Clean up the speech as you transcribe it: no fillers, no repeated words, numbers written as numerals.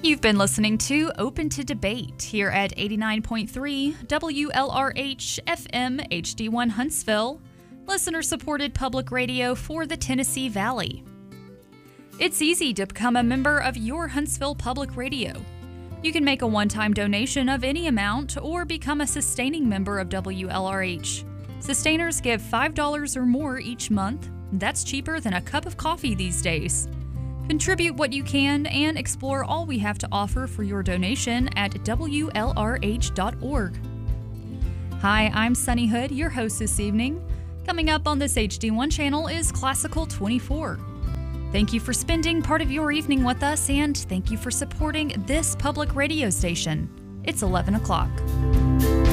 You've been listening to Open to Debate here at 89.3 WLRH FM HD1 Huntsville, listener-supported public radio for the Tennessee Valley. It's easy to become a member of your Huntsville Public Radio. You can make a one-time donation of any amount or become a sustaining member of WLRH. Sustainers give $5 or more each month. That's cheaper than a cup of coffee these days. Contribute what you can and explore all we have to offer for your donation at WLRH.org. Hi, I'm Sunny Hood, your host this evening. Coming up on this HD1 channel is Classical 24. Thank you for spending part of your evening with us, and thank you for supporting this public radio station. It's 11 o'clock.